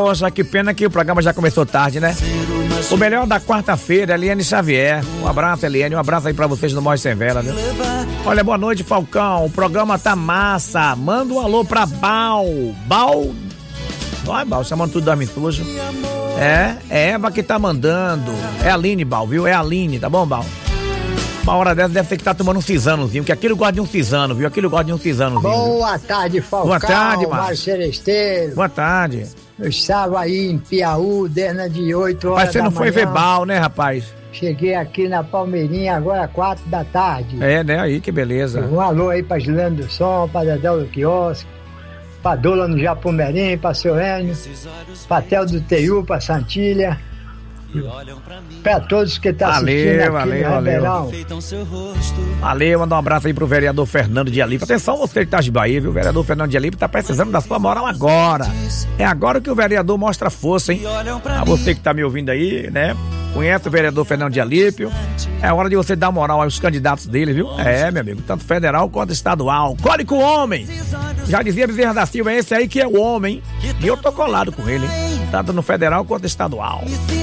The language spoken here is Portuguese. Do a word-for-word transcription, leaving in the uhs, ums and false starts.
Poxa, que pena que o programa já começou tarde, né? O melhor da quarta-feira, Eliane Xavier. Um abraço, Eliane, um abraço aí pra vocês do Morre Sem Vela, viu? Olha, boa noite, Falcão. O programa tá massa. Manda um alô pra Bal. Bal. Olha, Bal, chamando tudo de dorme sujo. É, é Eva que tá mandando. É a Aline, Bal, viu? É a Aline, tá bom, Bal? Uma hora dessa deve ter que estar tá tomando um cisanozinho, que aquilo gosta de um cisano, viu? Aquilo gosta de um cisanozinho. Boa tarde, Falcão. Boa tarde, Mário Seresteiro. Boa tarde. Eu estava aí em Piauí, desde de oito horas da manhã. Mas você não foi ver Bal, né, rapaz? Cheguei aqui na Palmeirinha agora quatro da tarde. É, né? Aí, que beleza. Um alô aí pra Juliano do Som, pra Dedéu do Quiosque, pra Dola no Japumerim, pra seu Enio, pra Tel do Teiu, pra Santilha. Pra todos que estão tá assistindo aqui valeu, no Ribeirão. Valeu, mandar um abraço aí pro vereador Fernando de Alipe. Atenção, você que tá de Bahia, viu? O vereador Fernando de Alipe tá precisando da sua moral agora. É agora que o vereador mostra força, hein? A você que tá me ouvindo aí, né? Conhece o vereador Fernando de Alípio. É hora de você dar moral aos candidatos dele, viu? É, meu amigo, tanto federal quanto estadual. Cole com o homem! Já dizia Bezerra da Silva, esse aí que é o homem, hein? E eu tô colado com ele, hein? Tanto no federal quanto estadual.